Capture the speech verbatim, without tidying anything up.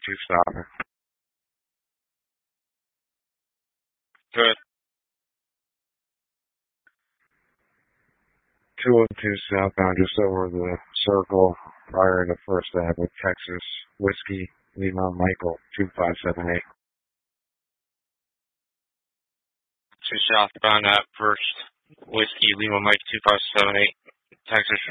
two stop. Good. two oh two southbound, just over the circle, prior to First Avenue, Texas, Whiskey, Lima, Michael, two five seven eight. Two southbound at First, Whiskey, Lima, Mike, two five seven eight, Texas.